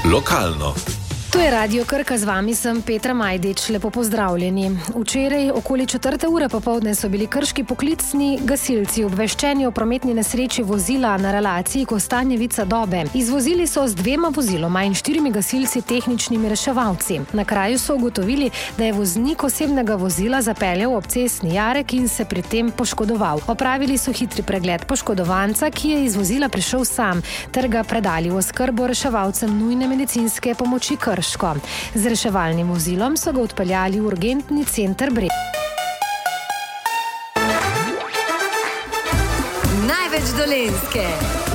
Lokalno. To je Radio Krka, z vami sem Petra Majdič, lepo pozdravljeni. Včeraj okoli 4. ure popoldne so bili krški poklicni gasilci obveščeni o prometni nesreči vozila na relaciji Kostanjevica-Dobe. Izvozili so z 2 voziloma in 4 gasilci tehničnimi reševalci. Na kraju so ugotovili, da je voznik osebnega vozila zapeljal ob cestni jarek in se pri tem poškodoval. Opravili so hitri pregled poškodovanca, ki je iz vozila prišel sam, ter ga predali v oskrbo reševalcem nujne medicinske pomoči Krško. Z reševalnim vozilom so ga odpeljali v urgentni center Breg. Največ Dolenjske.